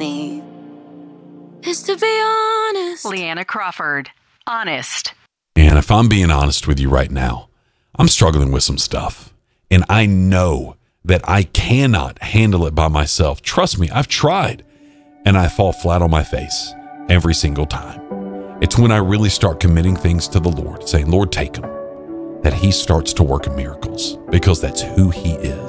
me is to be honest. Leanna Crawford, Honest. And if I'm being honest with you right now, I'm struggling with some stuff. And I know that I cannot handle it by myself. Trust me, I've tried. And I fall flat on my face every single time. It's when I really start committing things to the Lord, saying, Lord, take them, that he starts to work miracles, because that's who he is.